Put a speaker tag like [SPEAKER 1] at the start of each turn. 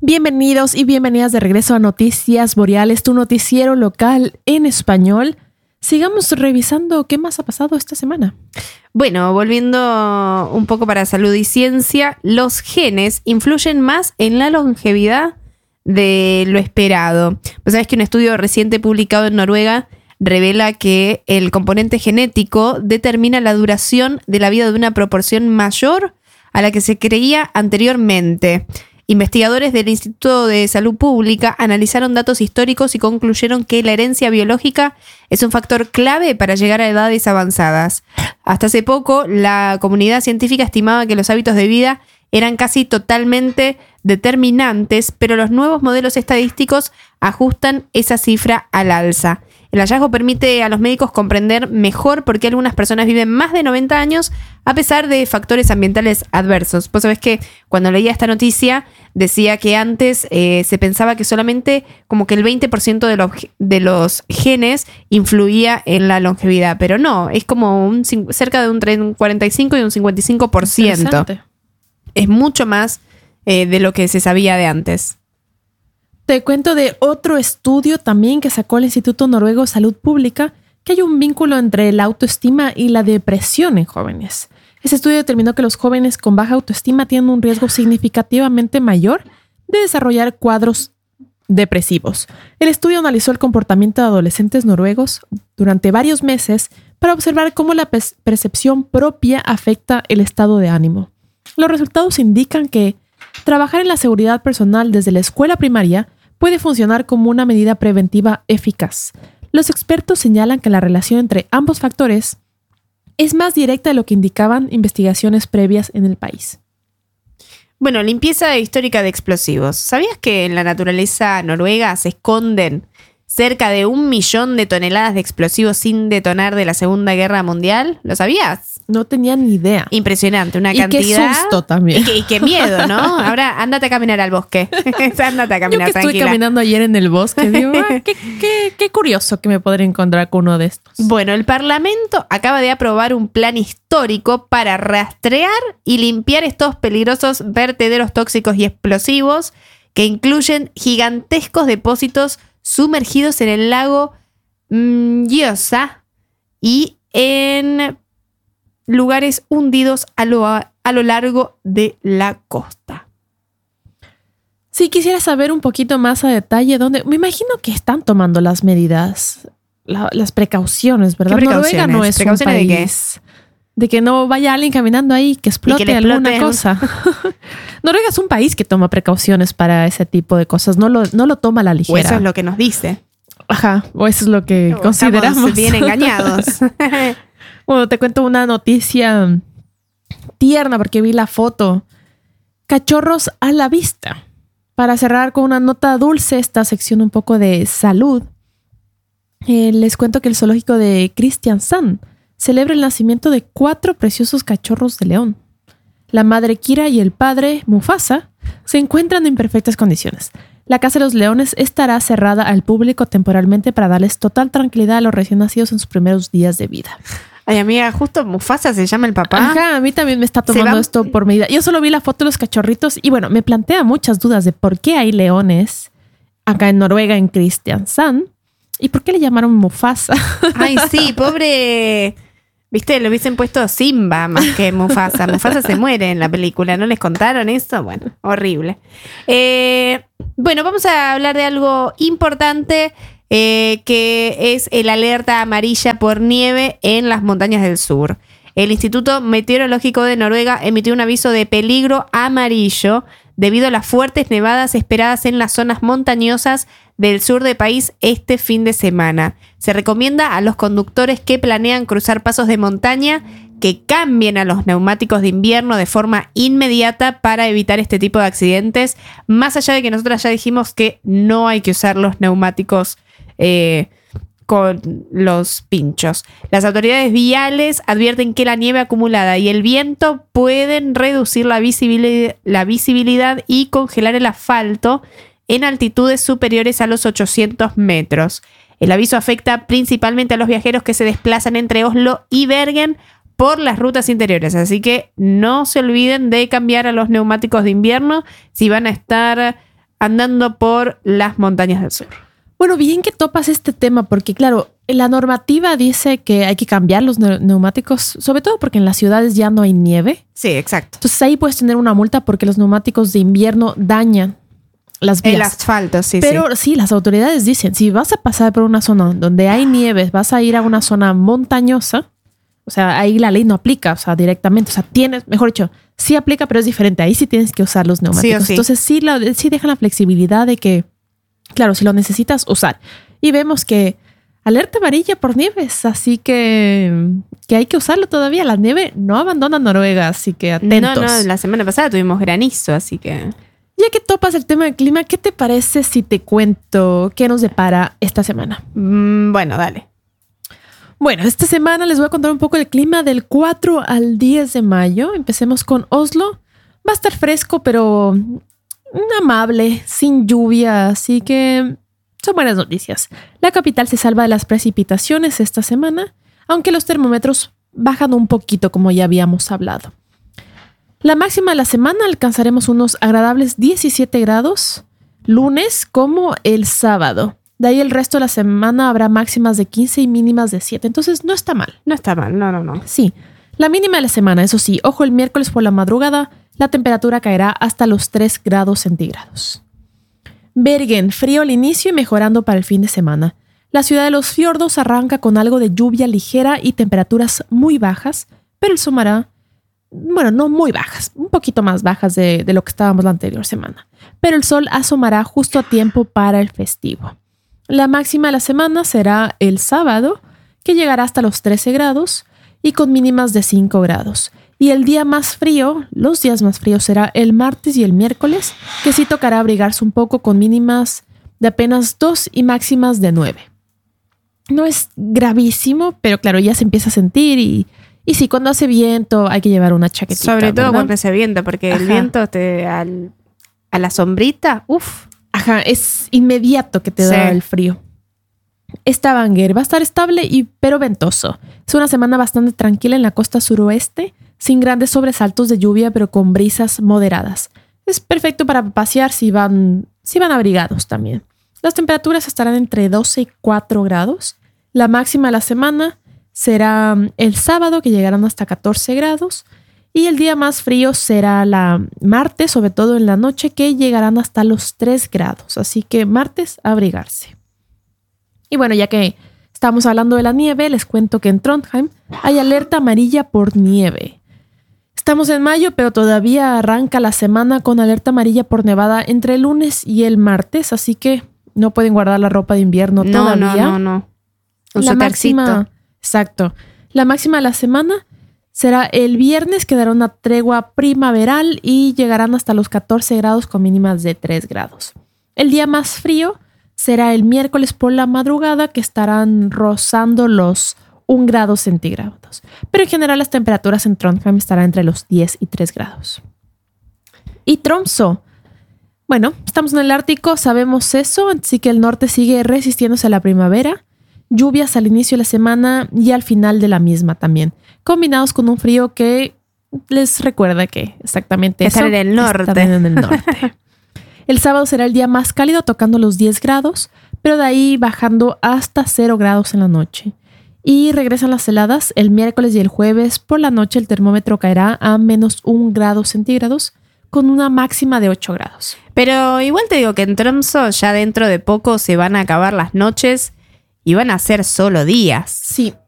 [SPEAKER 1] Bienvenidos y bienvenidas de regreso a Noticias Boreales, tu noticiero local en español. Sigamos revisando qué más ha pasado esta semana.
[SPEAKER 2] Bueno, volviendo un poco para salud y ciencia, los genes influyen más en la longevidad de lo esperado. Pues sabes que un estudio reciente publicado en Noruega revela que el componente genético determina la duración de la vida de una proporción mayor a la que se creía anteriormente. Investigadores del Instituto de Salud Pública analizaron datos históricos y concluyeron que la herencia biológica es un factor clave para llegar a edades avanzadas. Hasta hace poco, la comunidad científica estimaba que los hábitos de vida eran casi totalmente determinantes, pero los nuevos modelos estadísticos ajustan esa cifra al alza. El hallazgo permite a los médicos comprender mejor por qué algunas personas viven más de 90 años a pesar de factores ambientales adversos. Vos sabés que cuando leía esta noticia decía que antes se pensaba que solamente como que el 20% de los genes influía en la longevidad, pero no, es como cerca de un 45 y un 55%. Es mucho más de lo que se sabía de antes.
[SPEAKER 1] Te cuento de otro estudio también que sacó el Instituto Noruego de Salud Pública, que hay un vínculo entre la autoestima y la depresión en jóvenes. Ese estudio determinó que los jóvenes con baja autoestima tienen un riesgo significativamente mayor de desarrollar cuadros depresivos. El estudio analizó el comportamiento de adolescentes noruegos durante varios meses para observar cómo la percepción propia afecta el estado de ánimo. Los resultados indican que trabajar en la seguridad personal desde la escuela primaria puede funcionar como una medida preventiva eficaz. Los expertos señalan que la relación entre ambos factores es más directa de lo que indicaban investigaciones previas en el país.
[SPEAKER 2] Bueno, limpieza histórica de explosivos. ¿Sabías que en la naturaleza noruega se esconden cerca de 1 millón de toneladas de explosivos sin detonar de la Segunda Guerra Mundial? ¿Lo sabías?
[SPEAKER 1] No tenía ni idea.
[SPEAKER 2] Impresionante, una cantidad.
[SPEAKER 1] Y qué susto también.
[SPEAKER 2] Y qué miedo, ¿no? Ahora ándate a caminar al bosque. Ándate a caminar,
[SPEAKER 1] yo que
[SPEAKER 2] tranquila.
[SPEAKER 1] Estuve caminando ayer en el bosque. Digo, qué curioso que me podré encontrar con uno de estos.
[SPEAKER 2] Bueno, el Parlamento acaba de aprobar un plan histórico para rastrear y limpiar estos peligrosos vertederos tóxicos y explosivos que incluyen gigantescos depósitos sumergidos en el lago Gjosa y en lugares hundidos a lo largo de la costa.
[SPEAKER 1] Sí, quisiera saber un poquito más a detalle dónde. Me imagino que están tomando las medidas, las precauciones, ¿verdad?
[SPEAKER 2] ¿Qué precauciones?
[SPEAKER 1] Noruega no es un país de que no vaya alguien caminando ahí que explote alguna cosa. Noruega es un país que toma precauciones para ese tipo de cosas. No lo toma a la ligera.
[SPEAKER 2] O eso es lo que nos dice.
[SPEAKER 1] Ajá, o eso es lo que consideramos.
[SPEAKER 2] Estamos bien engañados.
[SPEAKER 1] Bueno, te cuento una noticia tierna porque vi la foto. Cachorros a la vista. Para cerrar con una nota dulce esta sección un poco de salud, les cuento que el zoológico de Kristiansand celebra el nacimiento de 4 preciosos cachorros de león. La madre Kira y el padre Mufasa se encuentran en perfectas condiciones. La Casa de los Leones estará cerrada al público temporalmente para darles total tranquilidad a los recién nacidos en sus primeros días de vida.
[SPEAKER 2] Ay, amiga, justo Mufasa se llama el papá.
[SPEAKER 1] Ajá, a mí también me está tomando esto por medida. Yo solo vi la foto de los cachorritos y bueno, me plantea muchas dudas de por qué hay leones acá en Noruega, en Kristiansand, y por qué le llamaron Mufasa.
[SPEAKER 2] Ay, sí, pobre. ¿Viste? Le hubiesen puesto Simba más que Mufasa. Mufasa se muere en la película. ¿No les contaron eso? Bueno, horrible. Bueno, vamos a hablar de algo importante que es el alerta amarilla por nieve en las montañas del sur. El Instituto Meteorológico de Noruega emitió un aviso de peligro amarillo debido a las fuertes nevadas esperadas en las zonas montañosas del sur del país este fin de semana. Se recomienda a los conductores que planean cruzar pasos de montaña que cambien a los neumáticos de invierno de forma inmediata para evitar este tipo de accidentes, más allá de que nosotros ya dijimos que no hay que usar los neumáticos con los pinchos. Las autoridades viales advierten que la nieve acumulada y el viento pueden reducir la visibilidad y congelar el asfalto en altitudes superiores a los 800 metros. El aviso afecta principalmente a los viajeros que se desplazan entre Oslo y Bergen por las rutas interiores, así que no se olviden de cambiar a los neumáticos de invierno si van a estar andando por las montañas del sur.
[SPEAKER 1] Bueno, bien que topas este tema, porque claro, la normativa dice que hay que cambiar los neumáticos, sobre todo porque en las ciudades ya no hay nieve.
[SPEAKER 2] Sí, exacto.
[SPEAKER 1] Entonces ahí puedes tener una multa porque los neumáticos de invierno dañan las vías.
[SPEAKER 2] El asfalto, sí.
[SPEAKER 1] Pero sí, las autoridades dicen, si vas a pasar por una zona donde hay nieve, vas a ir a una zona montañosa, o sea, ahí la ley no aplica, o sea, directamente. O sea, tienes, mejor dicho, sí aplica, pero es diferente. Ahí sí tienes que usar los neumáticos.
[SPEAKER 2] Sí o sí.
[SPEAKER 1] Entonces sí dejan la flexibilidad de que, claro, si lo necesitas, usar. Y vemos que alerta amarilla por nieves, así que hay que usarlo todavía. La nieve no abandona Noruega, así que atentos.
[SPEAKER 2] No, la semana pasada tuvimos granizo, así que...
[SPEAKER 1] Ya que topas el tema del clima, ¿qué te parece si te cuento qué nos depara esta semana?
[SPEAKER 2] Bueno, dale.
[SPEAKER 1] Bueno, esta semana les voy a contar un poco del clima del 4 al 10 de mayo. Empecemos con Oslo. Va a estar fresco, pero amable, sin lluvia, así que son buenas noticias. La capital se salva de las precipitaciones esta semana, aunque los termómetros bajan un poquito, como ya habíamos hablado. La máxima de la semana alcanzaremos unos agradables 17 grados, lunes como el sábado. De ahí el resto de la semana habrá máximas de 15 y mínimas de 7. Entonces no está mal.
[SPEAKER 2] No está mal, no.
[SPEAKER 1] Sí. La mínima de la semana, eso sí, ojo, el miércoles por la madrugada, la temperatura caerá hasta los 3 grados centígrados. Bergen, frío al inicio y mejorando para el fin de semana. La ciudad de los fiordos arranca con algo de lluvia ligera y temperaturas muy bajas, pero el sumará, bueno, no muy bajas, un poquito más bajas de lo que estábamos la anterior semana. Pero el sol asomará justo a tiempo para el festivo. La máxima de la semana será el sábado, que llegará hasta los 13 grados y con mínimas de 5 grados. Y el día más frío, los días más fríos será el martes y el miércoles, que sí tocará abrigarse un poco con mínimas de apenas 2 y máximas de 9. No es gravísimo, pero claro, ya se empieza a sentir y sí, cuando hace viento hay que llevar una chaquetita.
[SPEAKER 2] Sobre todo, ¿verdad?, cuando hace viento, porque el viento a la sombrita, uff.
[SPEAKER 1] Ajá, es inmediato que te da el frío. Stavanger va a estar estable pero ventoso. Es una semana bastante tranquila en la costa suroeste, sin grandes sobresaltos de lluvia, pero con brisas moderadas. Es perfecto para pasear si van abrigados también. Las temperaturas estarán entre 12 y 4 grados. La máxima de la semana será el sábado, que llegarán hasta 14 grados. Y el día más frío será la martes, sobre todo en la noche, que llegarán hasta los 3 grados. Así que martes, abrigarse. Y bueno, ya que estamos hablando de la nieve, les cuento que en Trondheim hay alerta amarilla por nieve. Estamos en mayo, pero todavía arranca la semana con alerta amarilla por nevada entre el lunes y el martes. Así que no pueden guardar la ropa de invierno todavía.
[SPEAKER 2] No.
[SPEAKER 1] La máxima, exacto. La máxima de la semana será el viernes, que dará una tregua primaveral y llegarán hasta los 14 grados con mínimas de 3 grados. El día más frío será el miércoles por la madrugada, que estarán rozando los 1 grado centígrados. Pero en general las temperaturas en Trondheim estarán entre los 10 y 3 grados. Y Tromsø. Bueno, estamos en el Ártico, sabemos eso, así que el norte sigue resistiéndose a la primavera. Lluvias al inicio de la semana y al final de la misma también, combinados con un frío que les recuerda que exactamente
[SPEAKER 2] están en el norte.
[SPEAKER 1] Están en el norte. El sábado será el día más cálido, tocando los 10 grados, pero de ahí bajando hasta 0 grados en la noche. Y regresan las heladas el miércoles y el jueves. Por la noche el termómetro caerá a menos 1 grado centígrados, con una máxima de 8 grados.
[SPEAKER 2] Pero igual te digo que en Tromsø ya dentro de poco se van a acabar las noches y van a ser solo días.
[SPEAKER 1] Sí,